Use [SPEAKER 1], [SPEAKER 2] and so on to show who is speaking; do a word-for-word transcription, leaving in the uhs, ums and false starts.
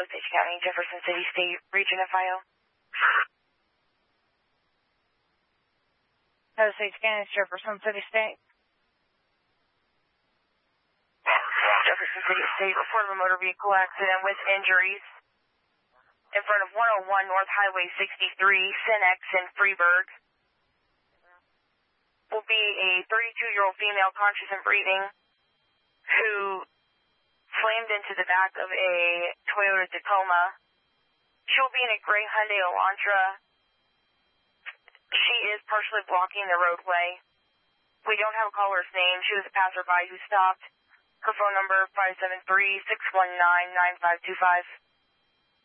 [SPEAKER 1] Osage County, Jefferson City, State, Region F I O.
[SPEAKER 2] Osage County, Jefferson City, State.
[SPEAKER 1] Jefferson City, State, report of a motor vehicle accident with injuries in front of one oh one North Highway sixty-three, Cinex in Freeburg. Will be a thirty-two-year-old female conscious and breathing who slammed into the back of a Toyota Tacoma. She will be in a gray Hyundai Elantra. She is partially blocking the roadway. We don't have a caller's name. She was a passerby who stopped. Her phone number, five seven three, six one nine, nine five two five.